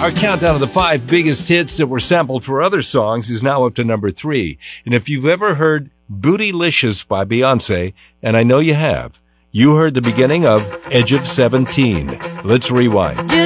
Our countdown of the 5 biggest hits that were sampled for other songs is now up to number 3. And if you've ever heard Bootylicious by Beyonce, and I know you have, you heard the beginning of Edge of 17. Let's rewind.